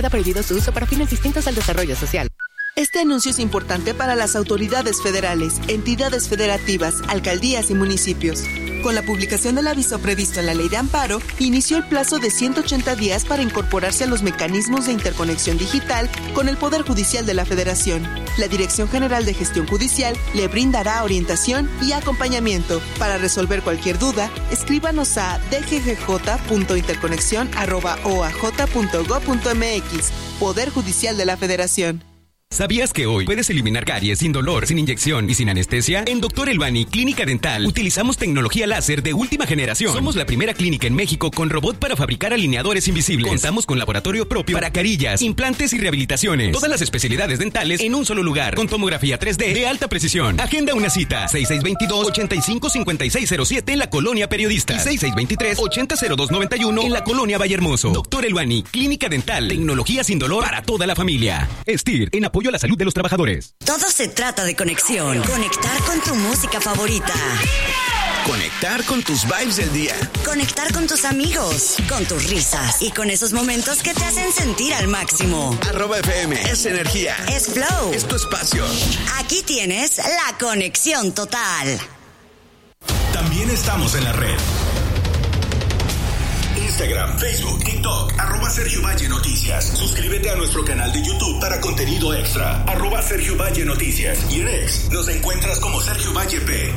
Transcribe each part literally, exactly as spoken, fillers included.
Ha prohibido su uso para fines distintos al desarrollo social. Este anuncio es importante para las autoridades federales, entidades federativas, alcaldías y municipios. Con la publicación del aviso previsto en la Ley de Amparo, inició el plazo de ciento ochenta días para incorporarse a los mecanismos de interconexión digital con el Poder Judicial de la Federación. La Dirección General de Gestión Judicial le brindará orientación y acompañamiento. Para resolver cualquier duda, escríbanos a d g g j punto interconexión arroba o a j punto gob punto m x. Poder Judicial de la Federación. ¿Sabías que hoy puedes eliminar caries sin dolor, sin inyección y sin anestesia? En Doctor Elbani Clínica Dental utilizamos tecnología láser de última generación. Somos la primera clínica en México con robot para fabricar alineadores invisibles. Contamos con laboratorio propio para carillas, implantes y rehabilitaciones. Todas las especialidades dentales en un solo lugar, con tomografía tres D de alta precisión. Agenda una cita, seis seis dos dos, ocho cinco cinco seis cero siete en la Colonia Periodista y seis seis dos tres, ocho cero cero dos nueve uno en la Colonia Vallehermoso. Doctor Elbani Clínica Dental, tecnología sin dolor para toda la familia. Estir, en apoyo a la salud de los trabajadores. Todo se trata de conexión. Conectar con tu música favorita. Conectar con tus vibes del día. Conectar con tus amigos, con tus risas y con esos momentos que te hacen sentir al máximo. Arroba F M es energía. Es flow. Es tu espacio. Aquí tienes la conexión total. También estamos en la red. Instagram, Facebook, TikTok, arroba Sergio Valle Noticias. Suscríbete a nuestro canal de YouTube para contenido extra, arroba Sergio Valle Noticias. Y en X nos encuentras como Sergio Valle P.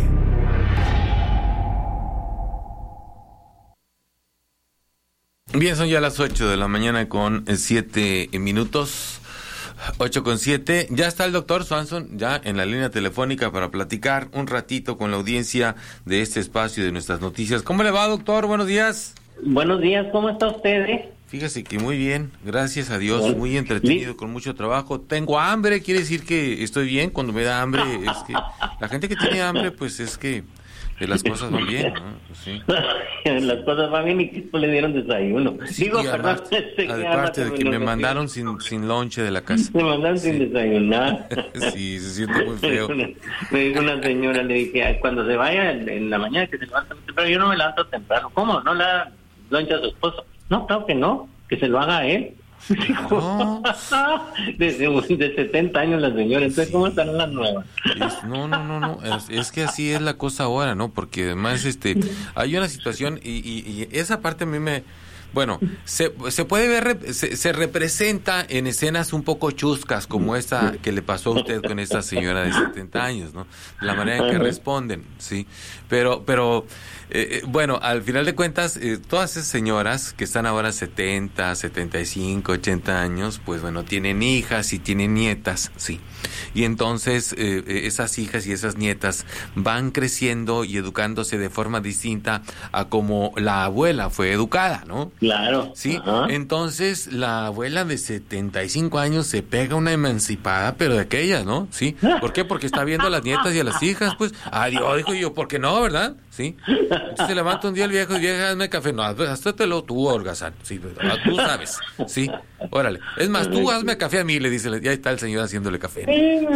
Bien, son ya las ocho de la mañana con siete minutos. ocho con siete. Ya está el doctor Swanson ya en la línea telefónica para platicar un ratito con la audiencia de este espacio de nuestras noticias. ¿Cómo le va, doctor? Buenos días. Buenos días, ¿cómo está usted? Eh? Fíjese que muy bien, gracias a Dios, muy entretenido, con mucho trabajo. Tengo hambre, quiere decir que estoy bien. Cuando me da hambre, es que la gente que tiene hambre, pues es que que las cosas van bien, ¿no? Pues sí. Las cosas van bien y que le dieron desayuno. Sí, Digo, perdón. Aparte, aparte de que me mandaron sin, sin lonche de la casa. Me mandaron sí. sin desayunar. Sí, se siente muy feo. Me dijo una señora, le dije, cuando se vaya en la mañana que se levanta temprano, yo no me levanto temprano. ¿Cómo? ¿No le da lonche a su esposo? No, claro que no, que se lo haga a él. No. Desde de setenta años la señora, entonces sí. ¿Cómo están las nuevas? Es, no, no, no, no, es, es que así es la cosa ahora, ¿no? Porque además este hay una situación y, y, y esa parte a mí me... Bueno, se, se puede ver, se, se representa en escenas un poco chuscas, como esta que le pasó a usted con esta señora de setenta años, ¿no? La manera en que responden, sí. Pero, pero, eh, bueno, al final de cuentas, eh, todas esas señoras que están ahora setenta, setenta y cinco, ochenta años, pues bueno, tienen hijas y tienen nietas, sí. Y entonces, eh, esas hijas y esas nietas van creciendo y educándose de forma distinta a como la abuela fue educada, ¿no? Claro. Sí, ajá. Entonces la abuela de setenta y cinco años se pega una emancipada, pero de aquellas, ¿no? Sí. ¿Por qué? Porque está viendo a las nietas y a las hijas, pues. Adiós, dijo yo, ¿por qué no, verdad? Sí. Entonces se levanta un día el viejo y vieja, hazme café. No, haztetelo tú, holgazán. Sí, tú sabes. Sí. Órale. Es más, tú hazme café a mí, le dice. Ya está el señor haciéndole café.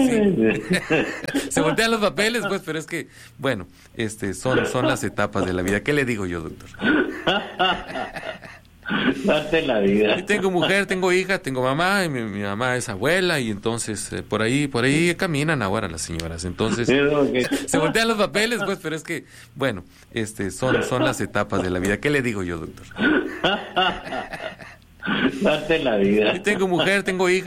Sí. Se voltean los papeles, pues, pero es que, bueno, este, son, son las etapas de la vida. ¿Qué le digo yo, doctor? Date la vida. Y tengo mujer, tengo hija, tengo mamá, y mi, mi mamá es abuela, y entonces eh, por ahí, por ahí caminan ahora las señoras. Entonces okay. Se voltean los papeles, pues, pero es que, bueno, este, son, son las etapas de la vida. ¿Qué le digo yo, doctor? Date la vida. Y tengo mujer, tengo hija.